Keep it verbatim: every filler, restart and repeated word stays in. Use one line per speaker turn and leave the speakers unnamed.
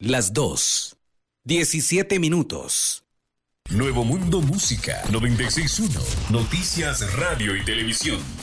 Las dos. diecisiete minutos.
Nuevo Mundo Música noventa y seis punto uno. Noticias, radio y televisión.